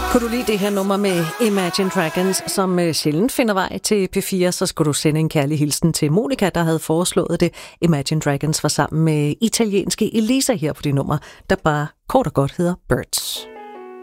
Kunne du lide det her nummer med Imagine Dragons, som sjældent finder vej til P4, så skulle du sende en kærlig hilsen til Monika, der havde foreslået det. Imagine Dragons var sammen med italienske Elisa her på det nummer, der bare kort og godt hedder Birds.